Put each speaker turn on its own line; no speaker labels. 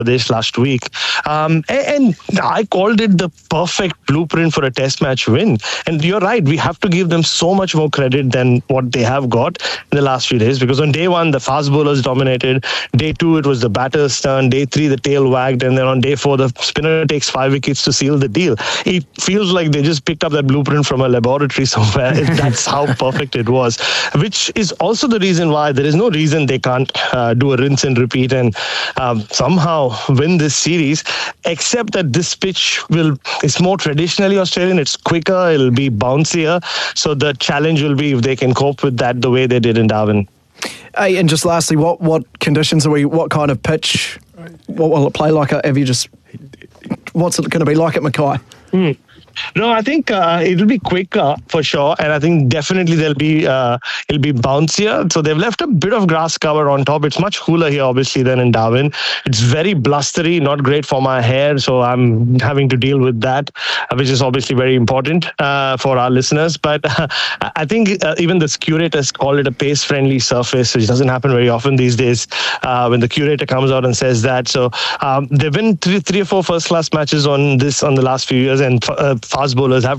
Bangladesh last week. And I called it the perfect blueprint for a test match win. And you're right, we have to give them so much more credit than what they have got in the last few days, because on day one, the fast bowlers dominated. Day two, it was the batter's turn. Day three, the tail wagged. And then on day four, the spinner takes 5 wickets to seal the deal. It feels like they just picked up that blueprint from a laboratory somewhere. That's how perfect it was, which is also the reason why there is no reason they can't do a rinse and repeat and somehow win this series, except that this pitch is more traditionally Australian. It's quicker, it'll be bouncier. So the challenge will be if they can cope with that the way they did in Darwin.
Hey, and just lastly, what conditions what kind of pitch, what will it play like? What's it going to be like at Mackay?
No, I think it'll be quicker for sure, and I think definitely it'll be bouncier. So they've left a bit of grass cover on top. It's much cooler here, obviously, than in Darwin. It's very blustery, not great for my hair, so I'm having to deal with that, which is obviously very important for our listeners. But I think even the curators call it a pace-friendly surface, which doesn't happen very often these days when the curator comes out and says that. So they've been three or four first-class matches on the last few years, and fast bowlers have